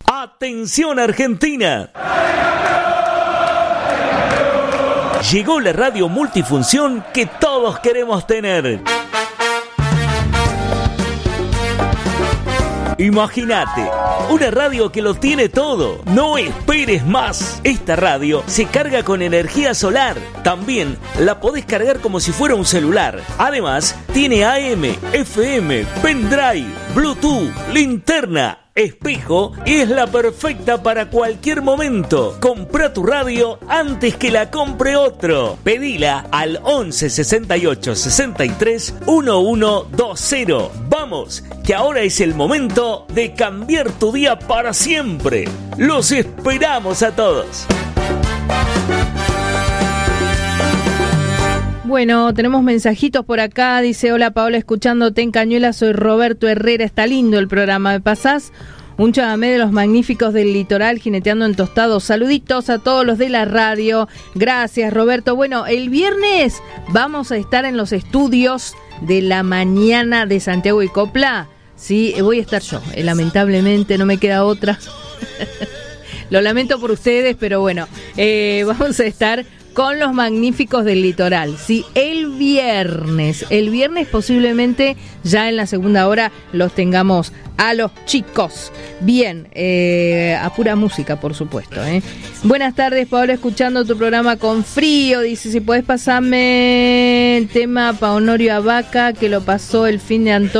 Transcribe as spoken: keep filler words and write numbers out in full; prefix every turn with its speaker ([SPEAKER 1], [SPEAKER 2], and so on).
[SPEAKER 1] ¡Atención Argentina! Llegó la radio multifunción que todos queremos tener. Imagínate, una radio que lo tiene todo. No esperes más. Esta radio se carga con energía solar. También la podés cargar como si fuera un celular. Además, tiene A M, F M, pendrive, Bluetooth, linterna, espejo y es la perfecta para cualquier momento. Comprá tu radio antes que la compre otro. Pedila al once sesenta y ocho sesenta y tres once veinte. Vamos, que ahora es el momento de cambiar tu día para siempre. Los esperamos a todos.
[SPEAKER 2] Bueno, tenemos mensajitos por acá. Dice, hola Paola, escuchándote en Cañuelas, soy Roberto Herrera. Está lindo el programa. ¿Me pasás un chamamé de los magníficos del litoral jineteando en Tostado? Saluditos a todos los de la radio. Gracias, Roberto. Bueno, el viernes vamos a estar en los estudios de la mañana de Santiago y Copla. Sí, voy a estar yo. Eh, lamentablemente no me queda otra. Lo lamento por ustedes, pero bueno, eh, vamos a estar con los magníficos del litoral. Sí, el viernes. El viernes posiblemente ya en la segunda hora los tengamos a los chicos. Bien, eh, a pura música, por supuesto. ¿eh? Buenas tardes, Paola, escuchando tu programa con frío. Dice, si podés pasarme el tema Pa' Honorio Abaca, que lo pasó el fin de Antonio.